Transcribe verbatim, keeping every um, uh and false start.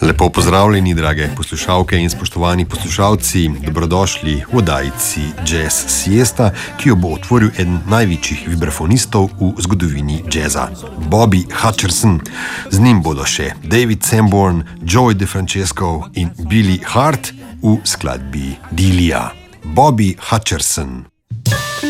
Lepo pozdravljeni, drage poslušalke in spoštovani poslušalci, dobrodošli v oddajici Jazz Siesta, ki jo bo otvoril eden največjih vibrafonistov v zgodovini jazza, Bobby Hutcherson. Z njim bodo še David Sanborn, Joey DeFrancesco in Billy Hart v skladbi Delia. Bobby Hutcherson.